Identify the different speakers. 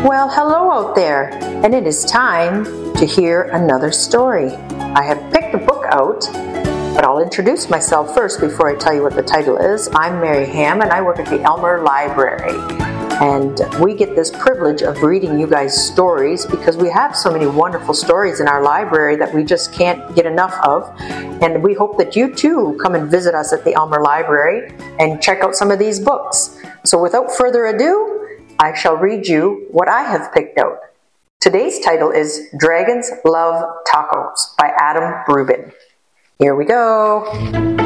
Speaker 1: Well, hello out there, and it is time to hear another story. I have picked a book out, but I'll introduce myself first before I tell you what the title is. I'm Mary Ham, and I work at the Elmer Library. And we get this privilege of reading you guys stories because we have so many wonderful stories in our library that we just can't get enough of. And we hope that you too come and visit us at the Elmer Library and check out some of these books. So without further ado, I shall read you what I have picked out. Today's title is Dragons Love Tacos by Adam Rubin. Here we go.